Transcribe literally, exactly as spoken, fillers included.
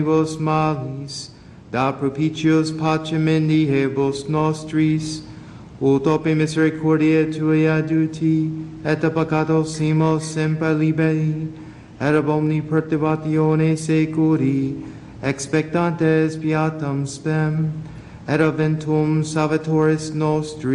vos malis, da propitios pacem in diebus nostris, ut ope misericordiae Tuae aduti, et a peccatos simos semper liberi, et ab omni perturbatione securi, expectantes beatam spem, et aventum salvatoris nostri,